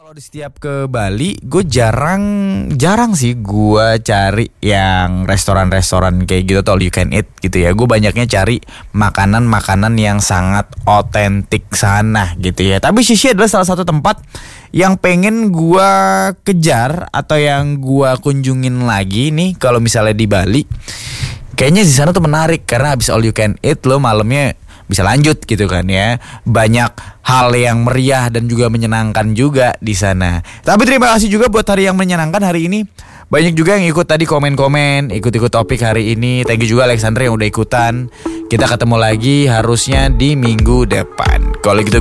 Kalau di setiap ke Bali, gue jarang sih gue cari yang restoran-restoran kayak gitu atau all you can eat gitu ya. Gue banyaknya cari makanan-makanan yang sangat otentik sana gitu ya. Tapi Shishi adalah salah satu tempat yang pengen gue kejar atau yang gue kunjungin lagi nih kalau misalnya di Bali. Kayaknya di sana tuh menarik karena habis all you can eat lo malamnya bisa lanjut gitu kan ya. Banyak hal yang meriah dan juga menyenangkan juga di sana. Tapi terima kasih juga buat hari yang menyenangkan hari ini. Banyak juga yang ikut tadi komen-komen, ikut-ikut topik hari ini. Thank you juga Alexandra yang udah ikutan. Kita ketemu lagi harusnya di minggu depan. Kalau gitu